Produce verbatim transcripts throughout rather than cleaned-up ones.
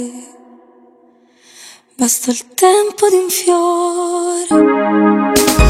Basta il tempo di un fiore.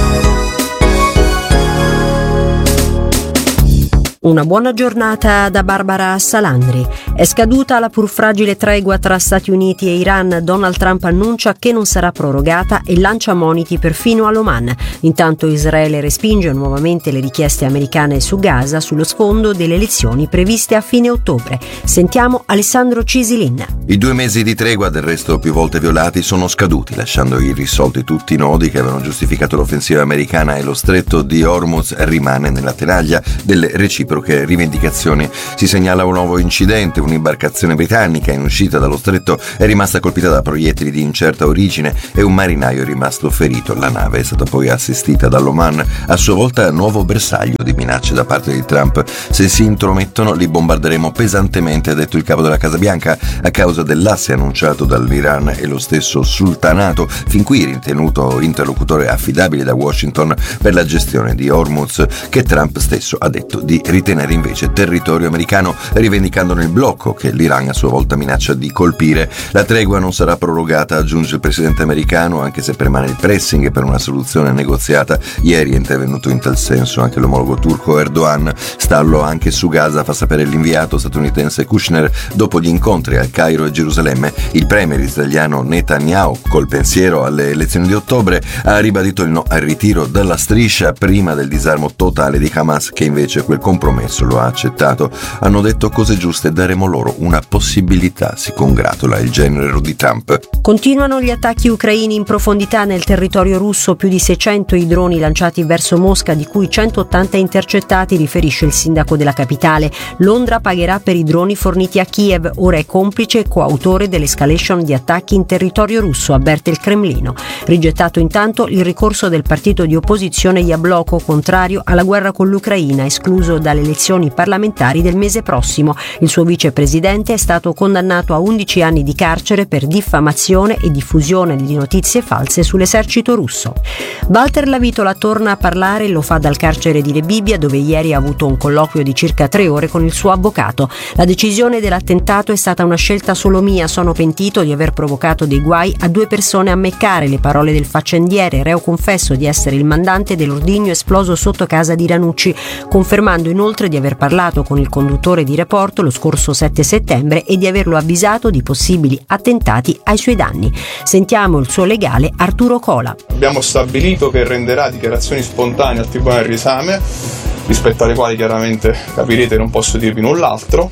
Una buona giornata da Barbara Salandri. È scaduta la pur fragile tregua tra Stati Uniti e Iran. Donald Trump annuncia che non sarà prorogata e lancia moniti perfino all'Oman. Intanto Israele respinge nuovamente le richieste americane su Gaza sullo sfondo delle elezioni previste a fine ottobre. Sentiamo Alessandro Cisilin. I due mesi di tregua, del resto più volte violati, sono scaduti, lasciando irrisolti tutti i nodi che avevano giustificato l'offensiva americana, e lo stretto di Hormuz rimane nella tenaglia delle reciproche rivendicazioni. Si segnala un nuovo incidente. Un'imbarcazione britannica in uscita dallo stretto è rimasta colpita da proiettili di incerta origine e un marinaio è rimasto ferito. La nave è stata poi assistita dall'Oman, a sua volta nuovo bersaglio di minacce da parte di Trump. Se si intromettono li bombarderemo pesantemente, ha detto il capo della Casa Bianca, a causa dell'asse annunciato dall'Iran e lo stesso sultanato, fin qui ritenuto interlocutore affidabile da Washington per la gestione di Hormuz, che Trump stesso ha detto di ritenere invece territorio americano, rivendicandone il blocco che l'Iran a sua volta minaccia di colpire. La tregua non sarà prorogata, aggiunge il presidente americano, anche se permane il pressing per una soluzione negoziata. Ieri è intervenuto in tal senso anche l'omologo turco Erdogan. Stallo anche su Gaza, fa sapere l'inviato statunitense Kushner, dopo gli incontri al Cairo e Gerusalemme. Il premier israeliano Netanyahu, col pensiero alle elezioni di ottobre, ha ribadito il no al ritiro dalla striscia prima del disarmo totale di Hamas, che invece quel compromesso lo ha accettato. Hanno detto cose giuste, daremo loro una possibilità, si congratula il genero di Trump. Continuano gli attacchi ucraini in profondità nel territorio russo, più di seicento i droni lanciati verso Mosca, di cui centottanta intercettati, riferisce il sindaco della capitale. Londra pagherà per i droni forniti a Kiev, ora è complice e coautore dell'escalation di attacchi in territorio russo, avverte il Cremlino. Rigettato intanto il ricorso del partito di opposizione Yabloko, contrario alla guerra con l'Ucraina, escluso dalle elezioni parlamentari del mese prossimo. Il suo vicepresidente è stato condannato a undici anni di carcere per diffamazione e diffusione di notizie false sull'esercito russo. Walter Lavitola torna a parlare, lo fa dal carcere di Rebibbia, dove ieri ha avuto un colloquio di circa tre ore con il suo avvocato. La decisione dell'attentato è stata una scelta solo mia, sono pentito di aver provocato dei guai a due persone a Meccare, le parole del faccendiere, reo confesso di essere il mandante dell'ordigno esploso sotto casa di Ranucci, confermando inoltre di aver parlato con il conduttore di Report lo scorso sette settembre e di averlo avvisato di possibili attentati ai suoi danni. Sentiamo il suo legale Arturo Cola. Abbiamo stabilito che renderà dichiarazioni spontanee al Tribunale del riesame, rispetto alle quali chiaramente capirete non posso dirvi null'altro,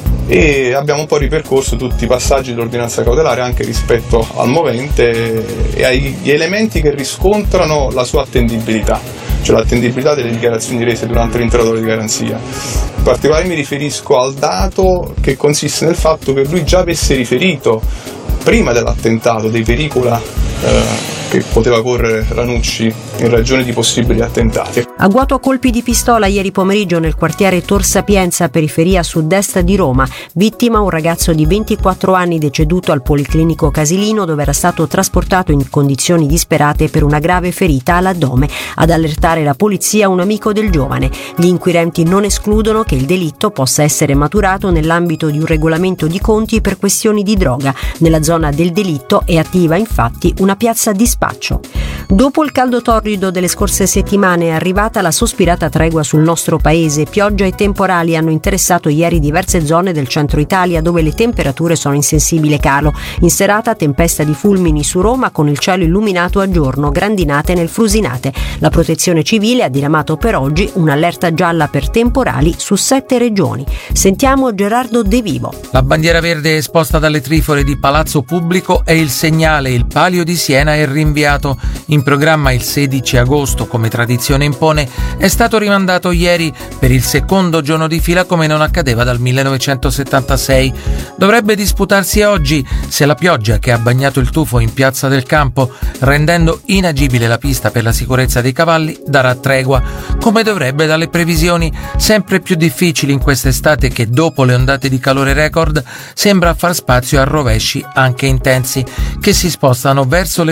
e abbiamo un po' ripercorso tutti i passaggi dell'ordinanza cautelare anche rispetto al movente e agli elementi che riscontrano la sua attendibilità, cioè l'attendibilità delle dichiarazioni rese durante l'interrogatorio di garanzia. In particolare mi riferisco al dato che consiste nel fatto che lui già avesse riferito prima dell'attentato dei pericoli eh, che poteva correre Ranucci in ragione di possibili attentati. Agguato a colpi di pistola ieri pomeriggio nel quartiere Tor Sapienza, periferia sud-est di Roma. Vittima un ragazzo di ventiquattro anni deceduto al Policlinico Casilino, dove era stato trasportato in condizioni disperate per una grave ferita all'addome. Ad allertare la polizia un amico del giovane. Gli inquirenti non escludono che il delitto possa essere maturato nell'ambito di un regolamento di conti per questioni di droga. Nella zona del delitto è attiva infatti una piazza di spaccio. Dopo il caldo torrido delle scorse settimane è arrivata la sospirata tregua sul nostro paese. Pioggia e temporali hanno interessato ieri diverse zone del centro Italia, dove le temperature sono in sensibile calo. In serata tempesta di fulmini su Roma con il cielo illuminato a giorno, grandinate nel Frusinate. La Protezione Civile ha diramato per oggi un'allerta gialla per temporali su sette regioni. Sentiamo Gerardo De Vivo. La bandiera verde esposta dalle trifore di Palazzo Pubblico è il segnale. Il Palio di Siena è rinviato. In programma il sedici agosto, come tradizione impone, è stato rimandato ieri per il secondo giorno di fila, come non accadeva dal millenovecentosettantasei. Dovrebbe disputarsi oggi, se la pioggia che ha bagnato il tufo in Piazza del Campo, rendendo inagibile la pista per la sicurezza dei cavalli, darà tregua, come dovrebbe dalle previsioni sempre più difficili in quest'estate che, dopo le ondate di calore record, sembra far spazio a rovesci anche intensi, che si spostano verso le regioni del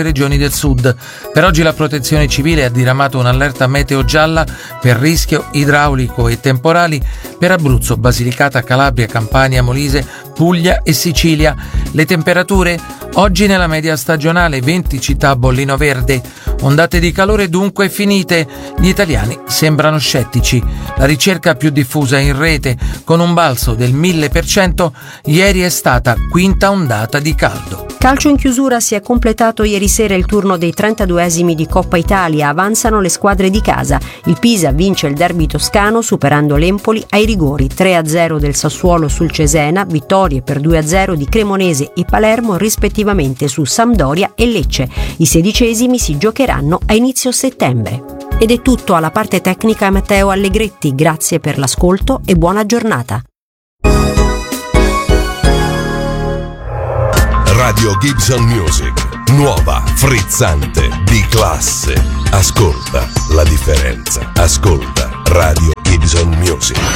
del sud. Per oggi la Protezione Civile ha diramato un'allerta meteo gialla per rischio idraulico e temporali per Abruzzo, Basilicata, Calabria, Campania, Molise, Puglia e Sicilia. Le temperature? Oggi nella media stagionale, venti città a bollino verde. Ondate di calore dunque finite. Gli italiani sembrano scettici. La ricerca più diffusa in rete, con un balzo del mille per cento, ieri è stata quinta ondata di caldo. Calcio in chiusura, si è completato ieri sera il turno dei trentaduesimi di Coppa Italia. Avanzano le squadre di casa. Il Pisa vince il derby toscano superando l'Empoli ai rigori. tre a zero del Sassuolo sul Cesena, vittorie per due a zero di Cremonese e Palermo rispettivamente su Sampdoria e Lecce. I sedicesimi si giocheranno a inizio settembre. Ed è tutto. Alla parte tecnica Matteo Allegretti. Grazie per l'ascolto e buona giornata. Radio Gibson Music, nuova, frizzante, di classe. Ascolta la differenza. Ascolta Radio Gibson Music.